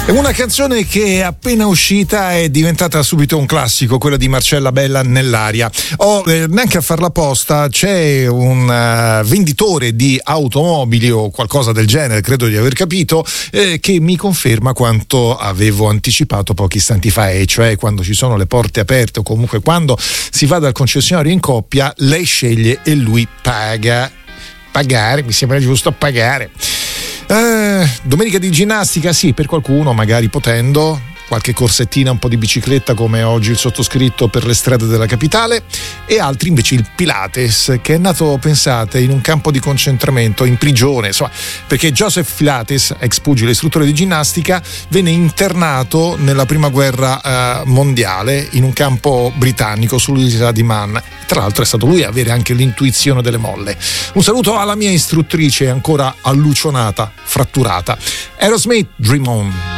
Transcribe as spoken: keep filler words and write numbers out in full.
È una canzone che appena uscita è diventata subito un classico, quella di Marcella Bella, Nell'aria. Oh, eh, neanche a farla apposta, c'è un uh, venditore di automobili o qualcosa del genere, credo di aver capito, eh, che mi conferma quanto avevo anticipato pochi istanti fa, e cioè quando ci sono le porte aperte o comunque quando si va dal concessionario in coppia, lei sceglie e lui paga. Pagare, mi sembra giusto pagare. Eh, domenica di ginnastica, sì, per qualcuno, magari potendo, qualche corsettina, un po' di bicicletta come oggi il sottoscritto per le strade della capitale, e altri invece il Pilates, che è nato, pensate, in un campo di concentramento, in prigione, insomma, perché Joseph Pilates, ex pugile istruttore di ginnastica, venne internato nella prima guerra eh, mondiale in un campo britannico sull'isola di Man. Tra l'altro è stato lui a avere anche l'intuizione delle molle. Un saluto alla mia istruttrice ancora allucionata, fratturata. Aerosmith, Dream On.